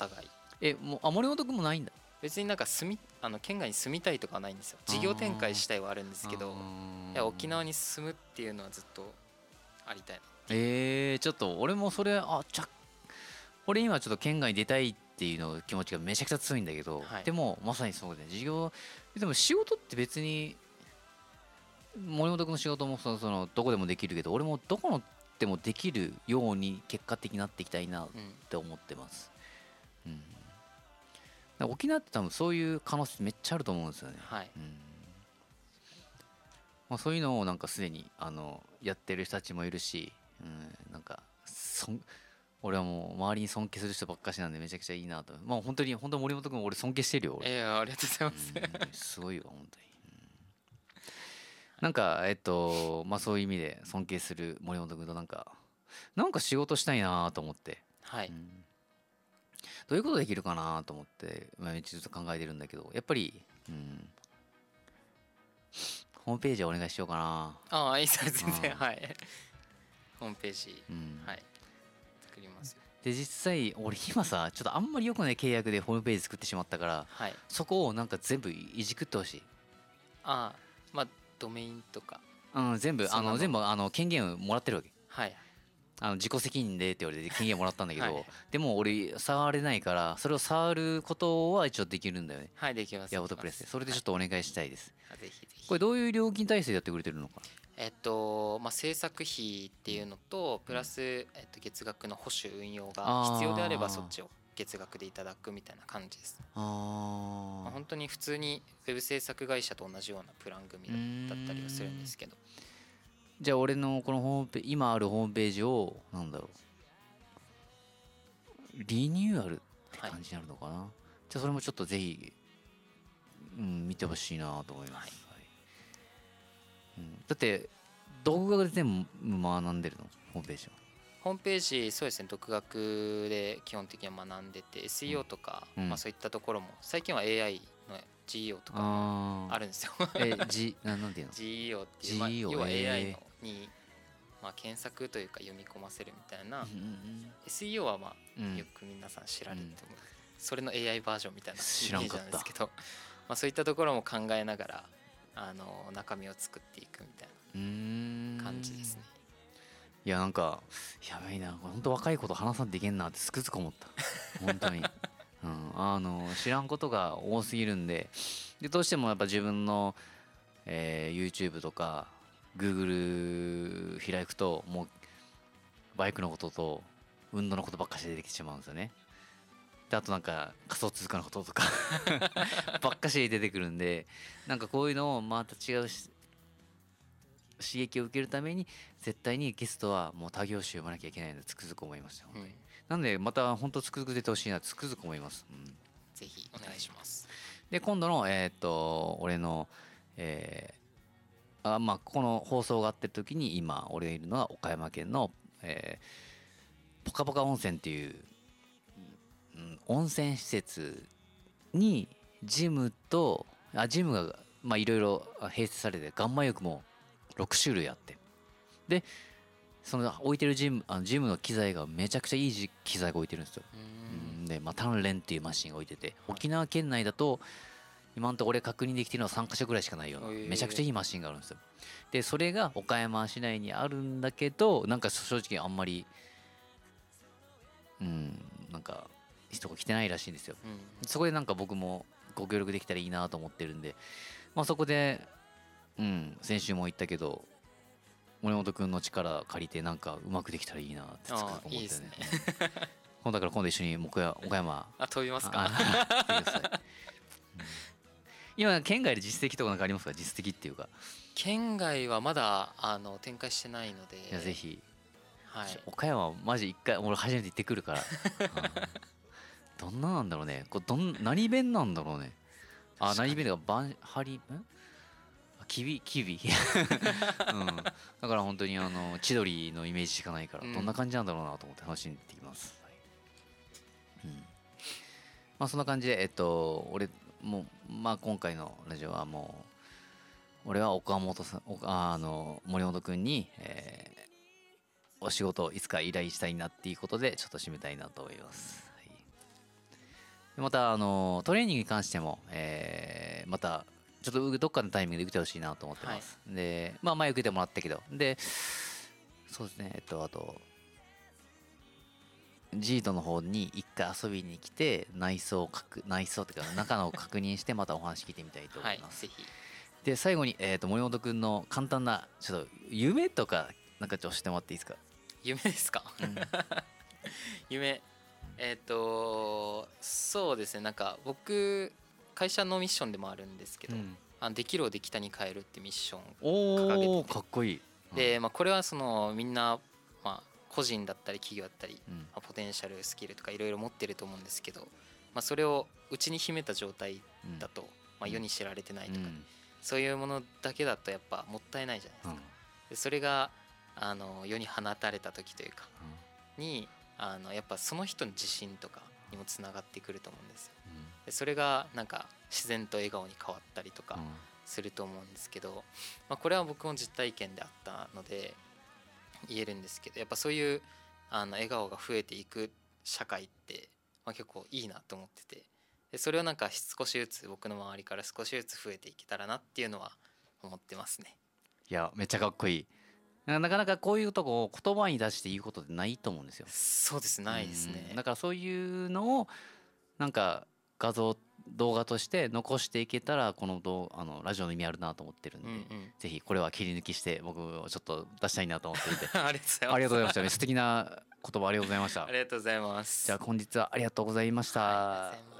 互い。 もう森本君もないんだ。 別になんか県外に住みたいとかはないんですよ。事業展開したいはあるんですけど、いや沖縄に住むっていうのはずっとありたいな。 ちょっと俺もそれ俺今ちょっと県外に出たいっていうの気持ちがめちゃくちゃ強いんだけど、 はい、 でもまさにそうででも仕事って別に森本君の仕事もそのどこでもできるけど、俺もどこのでもできるように結果的になっていきたいなって思ってます、沖縄って多分そういう可能性めっちゃあると思うんですよね、 はい、 そういうのをなんかすでにやってる人たちもいるし、なんか俺はもう周りに尊敬する人ばっかしなんでめちゃくちゃいいなと。本当に森本君俺尊敬してるよ俺。 ありがとうございます、 すごいわ本当に、なんかそういう意味で尊敬する森本君となんか仕事したいなと思って、 はい、 どういうことできるかなと思って毎日ずっと考えてるんだけど、やっぱり、ホームページお願いしようかな。いいです全然、はい。ホームページ、はい、作ります。 で実際俺今さちょっとあんまり良くない契約でホームページ作ってしまったから、 はい、 そこをなんか全部いじくってほしい。 ドメインとか、 全部権限をもらってるわけ。 はい、 自己責任でって言われて権限もらったんだけど、 はい、 でも俺触れないからそれを触ることは一応できるんだよね。 はい、できます。 ヤフオトプレスでそれでちょっとお願いしたいです、 ぜひぜひ。 これどういう料金体制でやってくれてるのかな。 制作費っていうのとプラス、月額の保守運用が必要であればそっちを月額でいただくみたいな感じです。本当に普通にウェブ制作会社と同じようなプラン組だったりはするんですけど、 じゃあ俺のこの今あるホームページをリニューアルって感じになるのかな、じゃあそれもちょっとぜひ、見てほしいなと思います、だって独学で全部学んでるのホームページは。 ホームページそうですね、独学で基本的には学んでて SEO とか、そういったところも最近は AI の GEO とかもあるんですよ。 なんていうの GEO っていう、要は AI に、検索というか読み込ませるみたいな、SEO はよく皆さん知られても、それの AI バージョンみたいなイメージなんですけど、そういったところも考えながら中身を作っていくみたいな感じですね。 いやなんかやばいな、本当若い子と話さんといけんなってつくづく思った本当に、知らんことが多すぎるんで、どうしてもやっぱ自分の、YouTube とか Google 開くともうバイクのことと運動のことばっかし出てきてしまうんですよね。であとなんか仮想通貨のこととかばっかし出てくるんで、なんかこういうのをまた違う刺激を受けるために絶対にゲストはもう他業種読まなきゃいけないのでつくづく思いました本当に、なのでまた本当つくづく出てほしいなつくづく思います、 ぜひお願いします。 で今度の俺のこの放送があってる時に今俺がいるのは岡山県の、ポカポカ温泉っていう、温泉施設にジムがいろいろ併設されて岩盤浴も6種類あって、でその置いてるジムの機材がめちゃくちゃいい機材が置いてるんですよ。で鍛錬っていうマシンが置いてて、沖縄県内だと今のところ俺確認できてるのは3カ所ぐらいしかないようなめちゃくちゃいいマシンがあるんですよ。でそれが岡山市内にあるんだけど、なんか正直あんまりなんか人が来てないらしいんですよ。そこでなんか僕もご協力できたらいいなと思ってるんで、そこで先週も言ったけど森本君の力借りてなんかうまくできたらいいなってつく思ってね。いいですねだから今度一緒に岡山飛びますか今県外で実績とかなんかありますか？実績っていうか。 県外はまだ展開してないので、 いやぜひ、 岡山はマジ一回俺初めて行ってくるからどんななんだろうね、何弁なんだろうね。何弁だかキビだから本当に千鳥のイメージしかないからどんな感じなんだろうなと思って楽しんでいきます、そんな感じで俺もう今回のラジオはもう俺は森本くんに、お仕事をいつか依頼したいなっていうことでちょっと締めたいなと思います、 またトレーニングに関しても、またちょっとどっかのタイミングで受けてほしいなと思ってます、はい、でまあ前受けてもらったけど、でそうですね、あとジートの方に一回遊びに来て内装っていうか中のを確認してまたお話聞いてみたいと思います、はい、ぜひ。で最後に、森本君の簡単なちょっと夢とかなんかちょっと教えてもらっていいですか？ 夢ですか、うん、夢そうですね、なんか僕会社のミッションでもあるんですけど、できるをできたに変えるってミッションを掲げてて、 かっこいい、 で、これはそのみんな、個人だったり企業だったり、ポテンシャルスキルとかいろいろ持ってると思うんですけど、それを内に秘めた状態だと、世に知られてないとか、そういうものだけだとやっぱもったいないじゃないですか、でそれが世に放たれた時というかにやっぱその人の自信とかにもつながってくると思うんですよ、でそれがなんか自然と笑顔に変わったりとかすると思うんですけど、これは僕も実体験であったので言えるんですけど、やっぱそういう笑顔が増えていく社会って、結構いいなと思ってて、でそれをなんか少しずつ僕の周りから少しずつ増えていけたらなっていうのは思ってますね。 いやめっちゃかっこいい。なかなかこういうとこを言葉に出して言うことってないと思うんですよ。 そうです、ないですね。 だからそういうのをなんか画像動画として残していけたらこのラジオの意味あるなと思ってるんで、ぜひこれは切り抜きして僕ちょっと出したいなと思っていてありがとうございます。 ありがとうございました。素敵な言葉ありがとうございました。 ありがとうございます。 じゃあ本日はありがとうございました。